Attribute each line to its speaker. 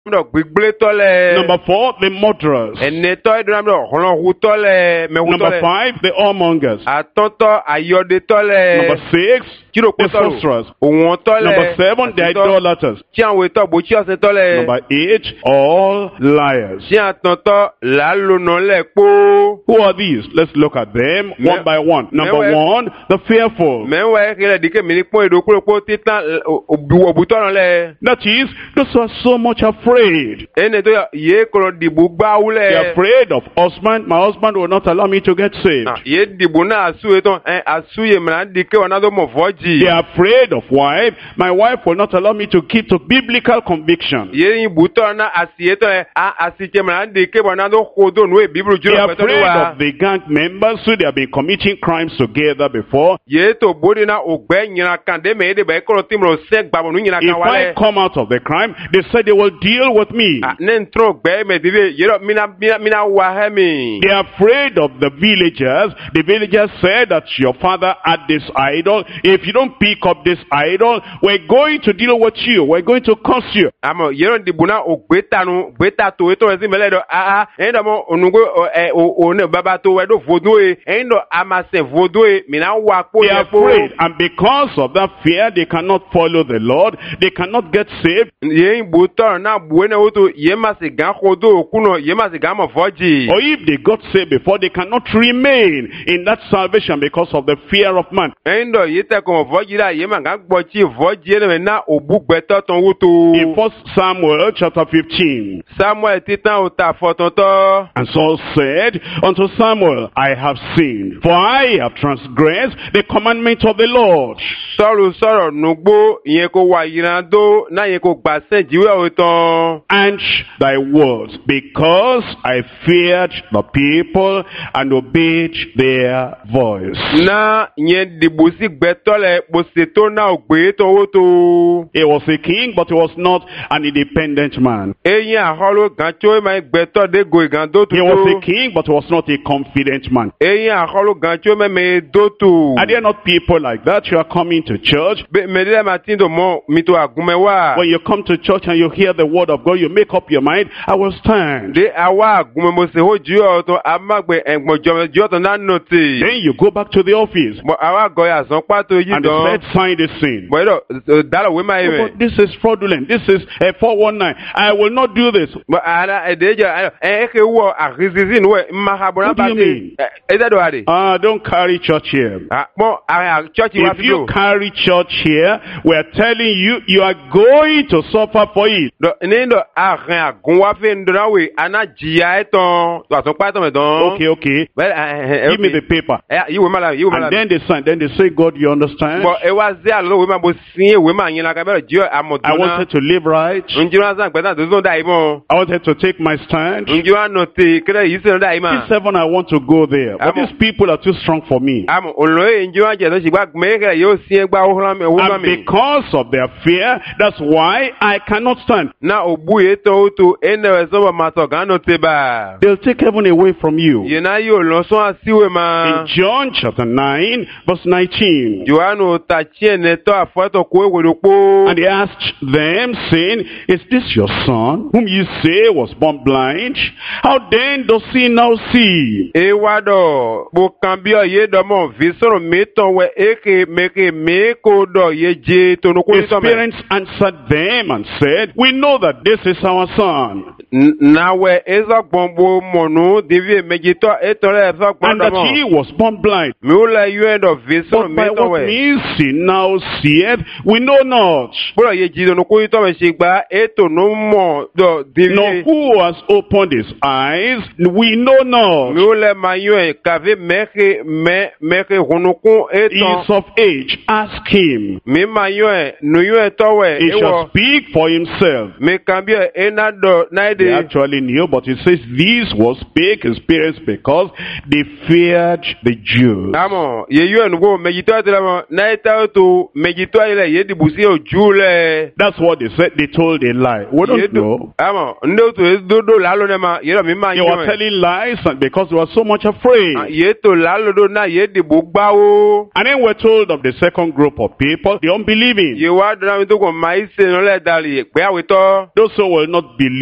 Speaker 1: Number
Speaker 2: 4, the murderers. Number 5, the whoremongers. Number 6, the sorcerers. Number 7, the idolaters. Number 8, all liars. Who are these? Let's look at them one by one. Number 1, the fearful. That is, those who are so much afraid. They are afraid of husband. My husband will not allow me to get saved. They are afraid of wife. My wife will not allow me to keep to biblical conviction. They are afraid of the gang members who they have been committing crimes together before. If I come out of the crime, they say they will deal with me. They are afraid of the villagers. The villagers said that your father had this idol. If you don't pick up this idol, we're going to deal with you. We're going to curse you. They are afraid, and because of that fear, they cannot follow the Lord. They cannot get saved. Or if they got saved before, they cannot remain in that salvation because of the fear of man. In 1 Samuel chapter 15. And Saul said unto Samuel, I have sinned, for I have transgressed the commandment of the Lord. And thy words, because I feared the people and obeyed their voice. He was a king, but he was not an independent man. He was a king, but he was not a confident man. Are there not people like that? You are coming to church. When you come to church and you hear the word of God, you make up your mind, I will stand. Then you go back to the office. And the said, sign this thing. But this is fraudulent. This is a 419. I will not do this. What do you mean? Don't carry church here. If you carry church here, we are telling you, you are going to suffer for it. Okay. Give me the paper. And then they sign. Then they say, God, you understand? I wanted to live right. I wanted to take my stand. This 7, I want to go there. But these people are too strong for me. And because of their fear, that's why I cannot stand. They'll take heaven away from you. In John chapter 9, verse 19. And he asked them, saying, is this your son, whom you say was born blind? How then does he now see? His parents answered them and said, we know that this is our son, and that he was born blind. But by what means he now seeth, we know not. Nor who has opened his eyes, we know not. He is of age, ask him. He shall speak for himself. They actually knew, but it says these were spake his parents because they feared the Jews. That's what they said. They told a lie. We don't know. They were telling lies because they were so much afraid. And then we're told of the second group of people, the unbelieving. those who will not believe